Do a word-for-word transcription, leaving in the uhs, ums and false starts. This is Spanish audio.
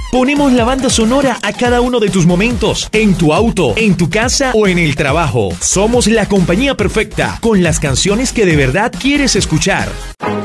Ponemos la banda sonora a cada uno de tus momentos, en tu auto, en tu casa o en el trabajo. Somos la compañía perfecta, con las canciones que de verdad quieres escuchar.